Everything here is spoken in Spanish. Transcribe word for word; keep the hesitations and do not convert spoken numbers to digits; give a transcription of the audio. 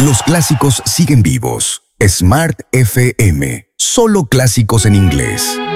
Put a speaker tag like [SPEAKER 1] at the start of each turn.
[SPEAKER 1] Los clásicos siguen vivos. Smart F M. Solo clásicos en inglés.